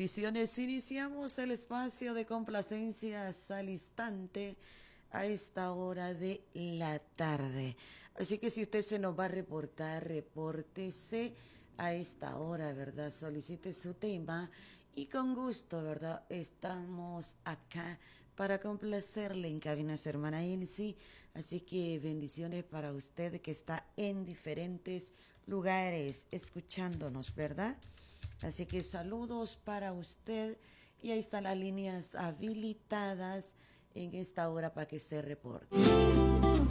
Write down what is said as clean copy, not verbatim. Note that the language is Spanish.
bendiciones. Iniciamos el espacio de complacencias al instante a esta hora de la tarde. Así que si usted se nos va a reportar, repórtese a esta hora, ¿verdad? Solicite su tema y con gusto, ¿verdad? Estamos acá para complacerle en cabina a su hermana Elsie. Así que bendiciones para usted que está en diferentes lugares escuchándonos, ¿verdad? Así que saludos para usted y ahí están las líneas habilitadas en esta hora para que se reporte.